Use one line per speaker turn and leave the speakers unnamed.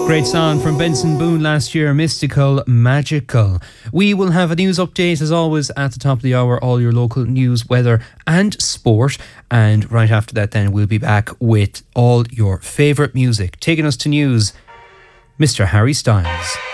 Great song from Benson Boone last year, Mystical, Magical. We will have a news update as always at the top of the hour, all your local news, weather and sport. And right after that then we'll be back with all your favourite music. Taking us to news, Mr. Harry Styles.